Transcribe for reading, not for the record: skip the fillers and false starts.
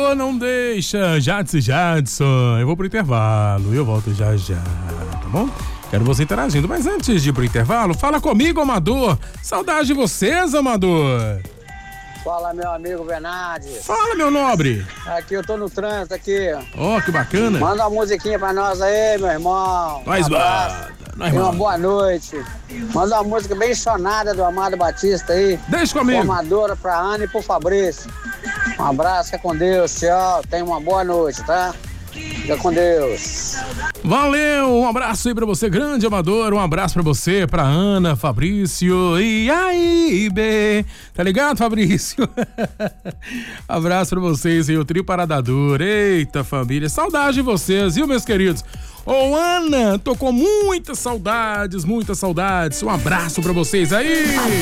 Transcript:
amor não deixa. Jadson. Eu vou pro intervalo. Eu volto já, tá bom? Quero você interagindo, mas antes de ir pro intervalo, fala comigo, Amador. Saudade de vocês, Amador. Fala, meu amigo Bernardes. Fala, meu nobre. Aqui eu tô no trânsito aqui. Ó, que bacana. Manda uma musiquinha pra nós aí, meu irmão. Nós manda. Uma boa noite. Manda uma música bem sonada do Amado Batista aí. Deixa comigo. Formadora pra Ana e pro Fabrício. Um abraço, fica com Deus, tchau. Tenha uma boa noite, tá? Fica com Deus. Valeu, um abraço aí pra você, grande Amador. Um abraço pra você, pra Ana, Fabrício. E aí, bê? Tá ligado, Fabrício? Abraço pra vocês aí, o Trio Paradador. Eita, família, saudade de vocês, viu, meus queridos? Ô, Ana, tô com muitas saudades. Um abraço pra vocês aí.